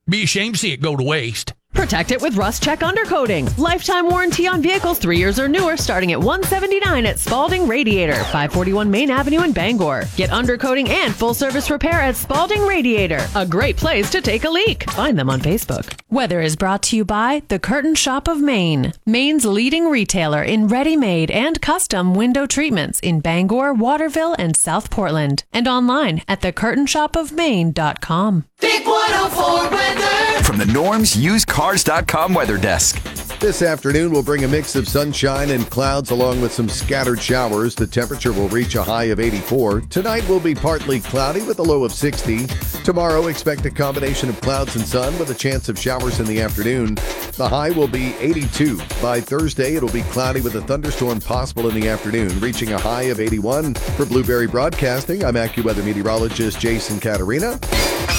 Be ashamed to see it go to waste. Protect it with Rust Check Undercoating. Lifetime warranty on vehicles 3 years or newer starting at $179 at Spalding Radiator, 541 Main Avenue in Bangor. Get undercoating and full service repair at Spalding Radiator. A great place to take a leak. Find them on Facebook. Weather is brought to you by The Curtain Shop of Maine, Maine's leading retailer in ready-made and custom window treatments in Bangor, Waterville, and South Portland. And online at thecurtainshopofmaine.com. Big 104 weather. From the Norm's UsedCars.com weather desk. This afternoon will bring a mix of sunshine and clouds along with some scattered showers. The temperature will reach a high of 84. Tonight will be partly cloudy with a low of 60. Tomorrow, expect a combination of clouds and sun with a chance of showers in the afternoon. The high will be 82. By Thursday, it'll be cloudy with a thunderstorm possible in the afternoon, reaching a high of 81. For Blueberry Broadcasting, I'm AccuWeather meteorologist Jason Caterina.